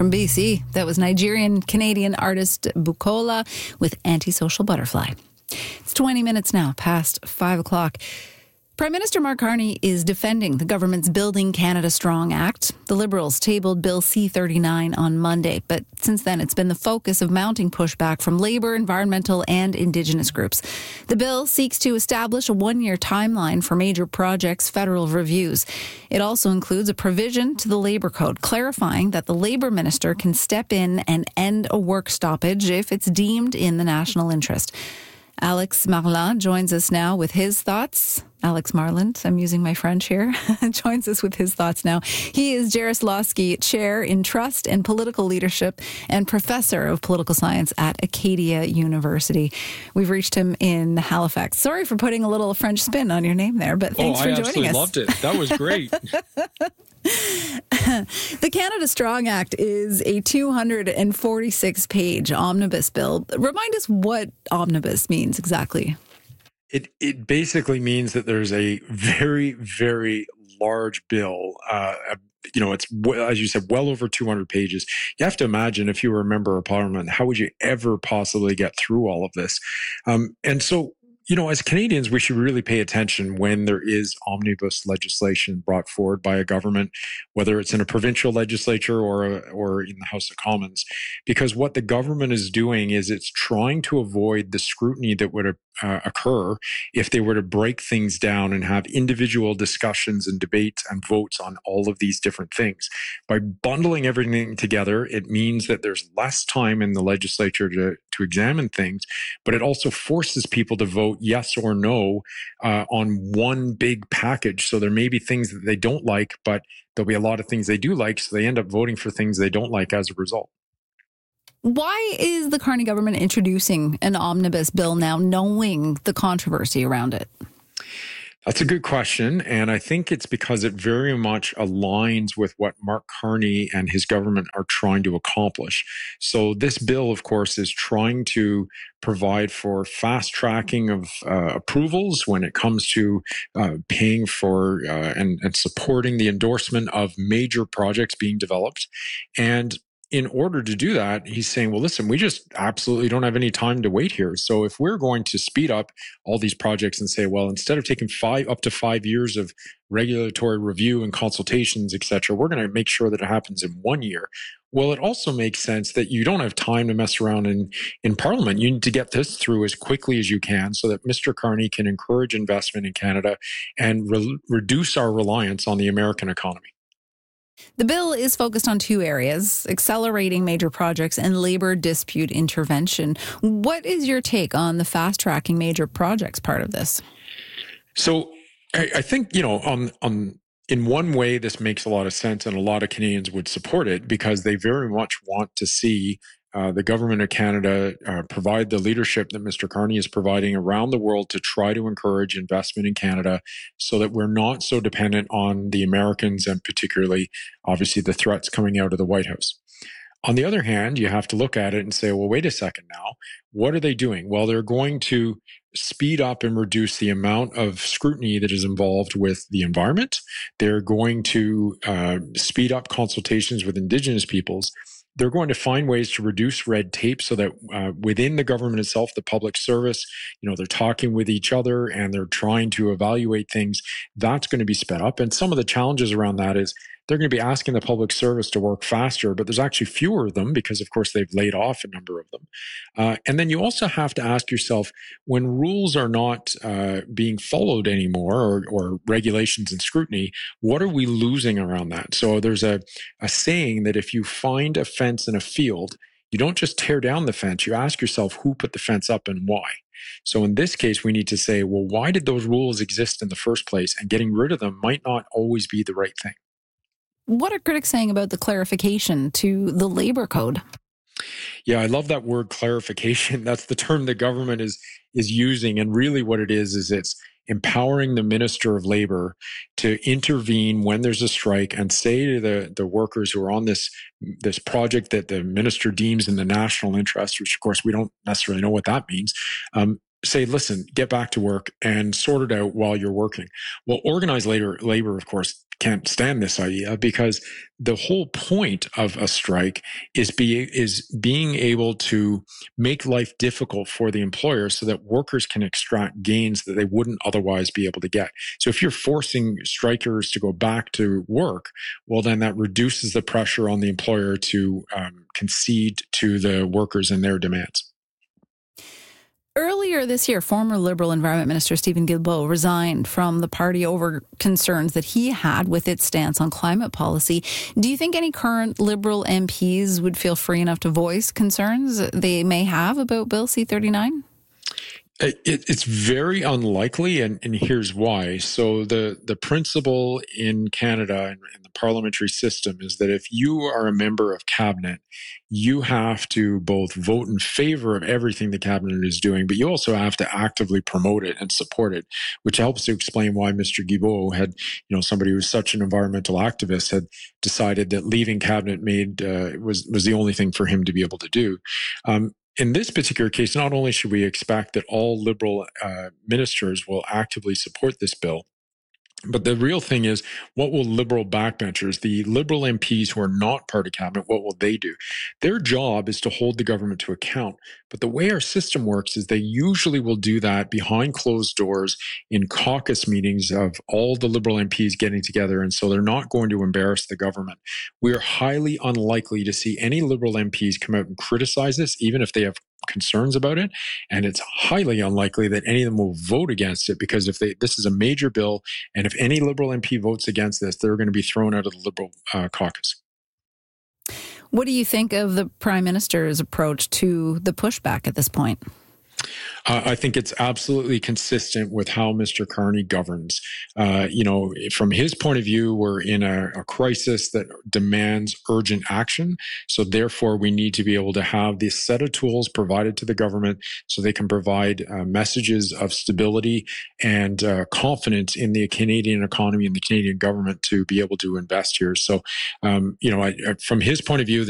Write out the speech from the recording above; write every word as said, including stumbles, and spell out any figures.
From B C, that was Nigerian-Canadian artist Bukola with Antisocial Butterfly. It's twenty minutes now past five o'clock. Prime Minister Mark Carney is defending the government's Building Canada Strong Act. The Liberals tabled Bill C thirty-nine on Monday, but since then it's been the focus of mounting pushback from Labour, environmental and Indigenous groups. The bill seeks to establish a one-year timeline for major projects' federal reviews. It also includes a provision to the Labour Code clarifying that the Labour Minister can step in and end a work stoppage if it's deemed in the national interest. Alex Marland joins us now with his thoughts. Alex Marland, I'm using my French here, joins us with his thoughts now. He is Jarislowsky Chair in Trust and Political Leadership and Professor of Political Science at Acadia University. We've reached him in Halifax. Sorry for putting a little French spin on your name there, but thanks oh, for I joining us. I absolutely loved it. That was great. The Canada Strong Act is a two hundred forty-six page omnibus bill. Remind us what omnibus means exactly. It it basically means that there's a very, very large bill. Uh, you know, it's, as you said, well over two hundred pages. You have to imagine, if you were a member of parliament, how would you ever possibly get through all of this? Um, and so, you know, as Canadians, we should really pay attention when there is omnibus legislation brought forward by a government, whether it's in a provincial legislature or a, or in the House of Commons, because what the government is doing is it's trying to avoid the scrutiny that would uh, occur if they were to break things down and have individual discussions and debates and votes on all of these different things. By bundling everything together, it means that there's less time in the legislature to, to examine things, but it also forces people to vote yes or no uh, on one big package. So there may be things that they don't like, but there'll be a lot of things they do like, so they end up voting for things they don't like as a result. Why is the Carney government introducing an omnibus bill now, knowing the controversy around it? That's a good question, and I think it's because it very much aligns with what Mark Carney and his government are trying to accomplish. So this bill, of course, is trying to provide for fast tracking of uh, approvals when it comes to uh, paying for uh, and, and supporting the endorsement of major projects being developed. And in order to do that, he's saying, well, listen, we just absolutely don't have any time to wait here. So if we're going to speed up all these projects and say, well, instead of taking five up to five years of regulatory review and consultations, et cetera, we're going to make sure that it happens in one year. Well, it also makes sense that you don't have time to mess around in, in Parliament. You need to get this through as quickly as you can so that Mister Carney can encourage investment in Canada and re- reduce our reliance on the American economy. The bill is focused on two areas: accelerating major projects and labor dispute intervention. What is your take on the fast-tracking major projects part of this? So I, I think, you know, on, on in one way, this makes a lot of sense, and a lot of Canadians would support it because they very much want to see Uh, the government of Canada uh, provide the leadership that Mister Carney is providing around the world to try to encourage investment in Canada so that we're not so dependent on the Americans and particularly, obviously, the threats coming out of the White House. On the other hand, you have to look at it and say, well, wait a second now. What are they doing? Well, they're going to speed up and reduce the amount of scrutiny that is involved with the environment. They're going to uh, speed up consultations with Indigenous peoples. They're going to find ways to reduce red tape so that uh, within the government itself, the public service, you know, they're talking with each other and they're trying to evaluate things. That's going to be sped up. And some of the challenges around that is they're going to be asking the public service to work faster, but there's actually fewer of them because, of course, they've laid off a number of them. Uh, and then you also have to ask yourself, when rules are not uh, being followed anymore, or, or regulations and scrutiny, what are we losing around that? So there's a, a saying that if you find a fence in a field, you don't just tear down the fence, you ask yourself who put the fence up and why. So in this case, we need to say, well, why did those rules exist in the first place? And getting rid of them might not always be the right thing. What are critics saying about the clarification to the Labour Code? Yeah, I love that word clarification. That's the term the government is is using. And really what it is, is it's empowering the Minister of Labour to intervene when there's a strike and say to the, the workers who are on this, this project that the minister deems in the national interest, which of course we don't necessarily know what that means, um, say, listen, get back to work and sort it out while you're working. Well, organized labor, labor, of course, can't stand this idea, because the whole point of a strike is be is being able to make life difficult for the employer so that workers can extract gains that they wouldn't otherwise be able to get. So if you're forcing strikers to go back to work, well, then that reduces the pressure on the employer to um, concede to the workers and their demands. Earlier this year, former Liberal Environment Minister Stephen Guilbeault resigned from the party over concerns that he had with its stance on climate policy. Do you think any current Liberal M Ps would feel free enough to voice concerns they may have about Bill C thirty-nine? It, it's very unlikely, and, and here's why. So the, the principle in Canada and in the parliamentary system is that if you are a member of cabinet, you have to both vote in favor of everything the cabinet is doing, but you also have to actively promote it and support it, which helps to explain why Mister Guilbeault had, you know, somebody who was such an environmental activist had decided that leaving cabinet made uh, was was the only thing for him to be able to do. Um, In this particular case, not only should we expect that all Liberal uh, ministers will actively support this bill, but the real thing is, what will Liberal backbenchers, the Liberal M Ps who are not part of cabinet, what will they do? Their job is to hold the government to account. But the way our system works is they usually will do that behind closed doors in caucus meetings of all the Liberal M Ps getting together. And so they're not going to embarrass the government. We are highly unlikely to see any Liberal M Ps come out and criticize this, even if they have concerns about it, and it's highly unlikely that any of them will vote against it, because if they this is a major bill, and if any Liberal M P votes against this, they're going to be thrown out of the Liberal uh, caucus. What do you think of the Prime Minister's approach to the pushback at this point? Uh, I think it's absolutely consistent with how Mister Carney governs. Uh, you know, from his point of view, we're in a, a crisis that demands urgent action. So therefore, we need to be able to have this set of tools provided to the government so they can provide uh, messages of stability and uh, confidence in the Canadian economy and the Canadian government to be able to invest here. So, um, you know, I, from his point of view,